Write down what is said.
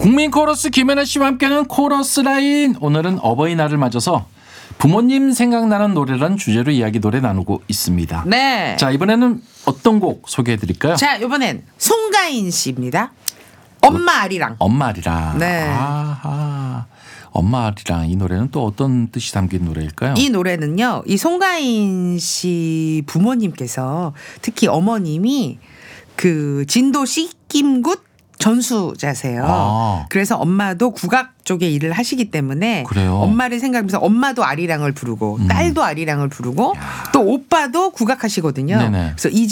국민 코러스 김연아 씨와 함께하는 코러스 라인. 오늘은 어버이날을 맞아서 부모님 생각나는 노래라는 주제로 이야기 노래 나누고 있습니다. 네. 자, 이번에는 어떤 곡 소개해 드릴까요? 자, 이번엔 송가인 씨입니다. 엄마 아리랑. 엄마 아리랑. 네. 아하. 엄마 아리랑. 이 노래는 또 어떤 뜻이 담긴 노래일까요? 이 노래는요, 이 송가인 씨 부모님께서 특히 어머님이 그 진도 씨김굿 전수자세요. 아. 그래서 엄마도 국악 쪽에 일을 하시기 때문에 그래요? 엄마를 생각하면서 엄마도 아리랑을 부르고 딸도 아리랑을 부르고 또 오빠도 국악 하시거든요. 네네. 그래서 이